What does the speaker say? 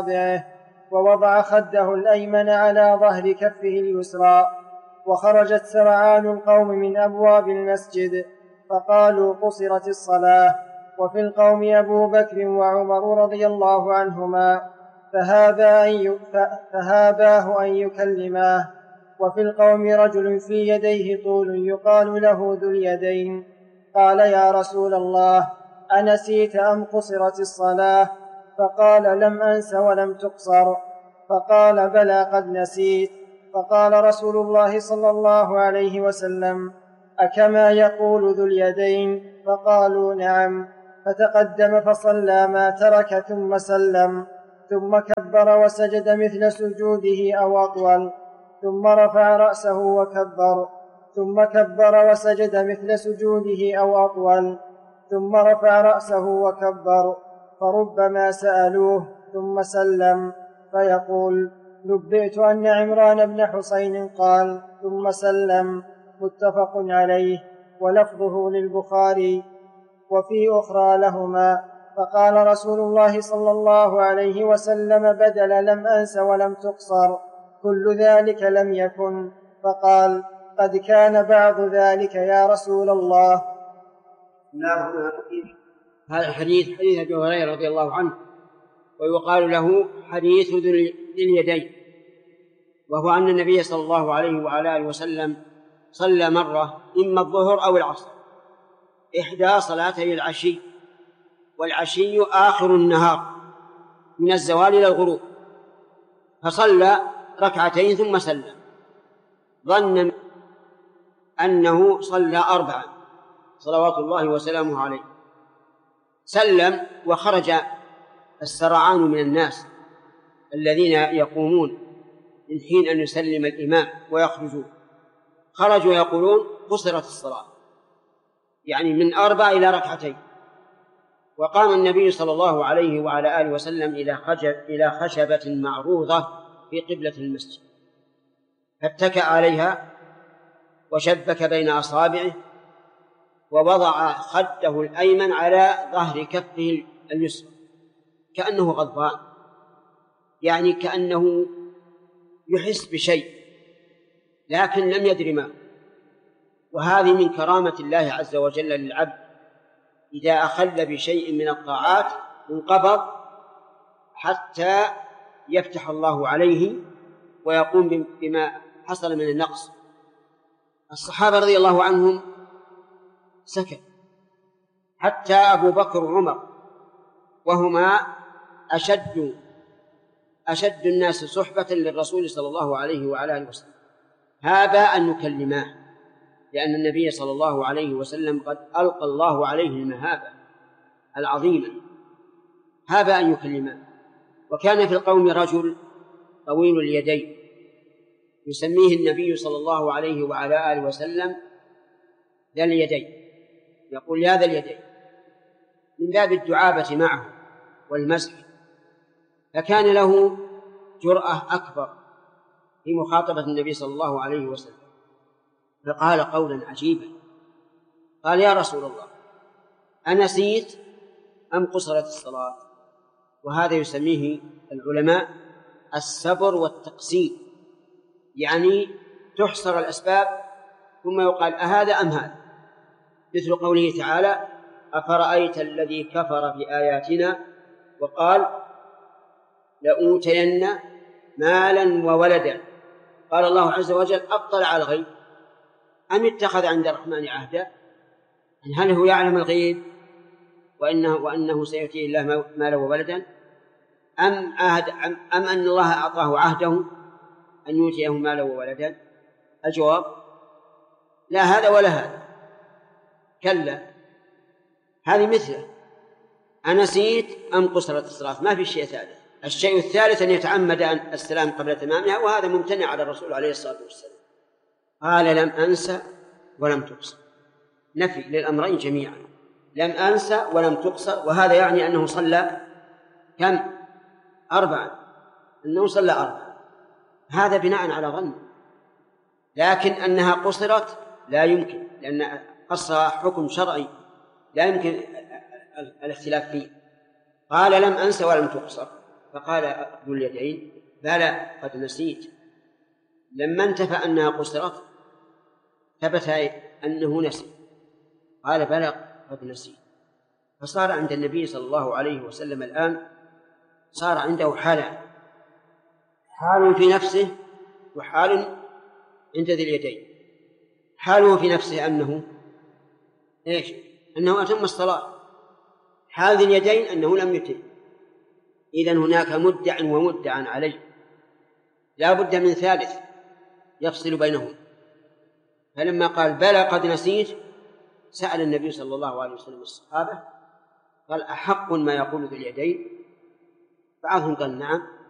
ووضع خده الأيمن على ظهر كفه اليسرى. وخرجت سرعان القوم من أبواب المسجد فقالوا قصرت الصلاة. وفي القوم أبو بكر وعمر رضي الله عنهما فهاباه أن يكلماه. وفي القوم رجل في يديه طول يقال له ذو اليدين. قال يا رسول الله أنسيت أم قصرت الصلاة؟ فقال لم أنس ولم تقصر. فقال بلى قد نسيت. فقال رسول الله صلى الله عليه وسلم أكما يقول ذو اليدين؟ فقالوا نعم. فتقدم فصلى ما ترك ثم سلم، ثم كبر وسجد مثل سجوده أو أطول، ثم رفع رأسه وكبر، ثم كبر وسجد مثل سجوده أو أطول، ثم رفع رأسه وكبر. فربما سألوه ثم سلم فيقول نبئت أن عمران بن حسين قال ثم سلم. متفق عليه، ولفظه للبخاري. وفي أخرى لهما فقال رسول الله صلى الله عليه وسلم بدل لم أنس ولم تقصر كل ذلك لم يكن. فقال قد كان بعض ذلك يا رسول الله. هذا الحديث حديث أبي هريرة رضي الله عنه، ويقال له حديث ذي اليدين، وهو أن النبي صلى الله عليه وعلى آله وسلم صلى مرة إما الظهر أو العصر، إحدى صلاتي العشي، والعشي آخر النهار من الزوال إلى الغروب، فصلى ركعتين ثم سلم، ظن أنه صلى 4 صلوات الله وسلامه عليه. سلم وخرج السرعان من الناس الذين يقومون من حين أن يسلم الإمام ويخرجون، خرجوا يقولون قصرت الصلاة، يعني من 4 إلى 2. وقام النبي صلى الله عليه وعلى آله وسلم إلى خشبة معروضة في قبلة المسجد، فاتكأ عليها وشبك بين أصابعه، ووضع خده الأيمن على ظهر كفه اليسرى كأنه غضبان، يعني كأنه يحس بشيء لكن لم يدر ما. وهذه من كرامة الله عز وجل للعبد، إذا أخل بشيء من الطاعات انقبض حتى يفتح الله عليه ويقوم بما حصل من النقص. الصحابة رضي الله عنهم سكت، حتى أبو بكر وعمر وهما أشد الناس صحبة للرسول صلى الله عليه وعلى آله وسلم هابا أن يكلماه، لأن النبي صلى الله عليه وسلم قد ألقى الله عليه المهابة العظيمة، هابا أن يكلماه. وكان في القوم رجل طويل اليدين يسميه النبي صلى الله عليه وعلى آله وسلم ذا اليدين، يقول يا ذا اليدين من باب الدعابة معه والمزح، فكان له جرأة أكبر في مخاطبة النبي صلى الله عليه وسلم، فقال قولا عجيبا، قال يا رسول الله أنسيت أم قصرت الصلاة؟ وهذا يسميه العلماء الصبر والتقسيم، يعني تحصر الأسباب ثم يقال أهذا أم هذا، مثل قوله تعالى أفرأيت الذي كفر بآياتنا وقال لأوتين مالا وولدا، قال الله عز وجل أطلع على الغيب أم اتخذ عند الرحمن عهدا، هل هو يعلم الغيب وأنه سيؤتيه الله مالا وولدا، أم أن الله أعطاه عهده أن يؤتيه مالا وولدا؟ الجواب لا هذا ولا هذا، كلا، هذه مثله أنسيت أم قصرت الصلاة، ما في شيء ثالث. الشيء الثالث أن يتعمد السلام قبل تمامها، وهذا ممتنع على الرسول عليه الصلاة والسلام. قال لم أنسى ولم تقصر، نفي للأمرين جميعا، لم أنسى ولم تقصر، وهذا يعني أنه صلى كم؟ 4، أنه صلى 4، هذا بناء على ظن، لكن أنها قصرت لا يمكن، لأن قصها حكم شرعي لا يمكن الاختلاف فيه. قال لم أنسى ولم تقصر، فقال ذو اليدين: بلى قد نسيت. لما انتفى أنها قصرت ثبت أنه نسي، قال: بلى قد نسيت. فصار عند النبي صلى الله عليه وسلم الآن صار عنده حالان: حال في نفسه وحال عند ذي اليدين. حاله في نفسه أنه أنه أتم الصلاة، حال ذي اليدين أنه لم يتم. إذن هناك مدع ومدع عليه، لا بد من ثالث يفصل بينهم. فلما قال: بلى قد نسيت، سأل النبي صلى الله عليه وسلم الصحابة قال: أحق ما يقول ذي اليدين؟ بعضهم قال: نعم،